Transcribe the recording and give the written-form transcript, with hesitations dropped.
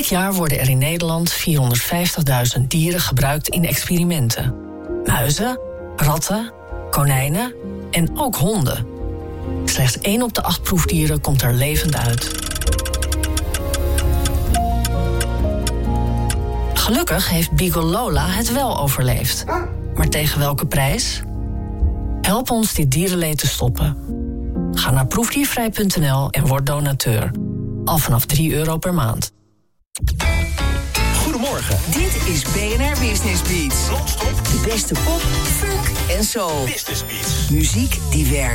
Elk jaar worden er in Nederland 450.000 dieren gebruikt in experimenten. Muizen, ratten, konijnen en ook honden. Slechts 1 op de 8 proefdieren komt er levend uit. Gelukkig heeft Beagle Lola het wel overleefd. Maar tegen welke prijs? Help ons dit dierenleed te stoppen. Ga naar proefdiervrij.nl en word donateur. Al vanaf €3 per maand. Goedemorgen. Dit is BNR Business Beats. Non-stop. De beste pop, funk en soul. Business Beats. Muziek die werkt.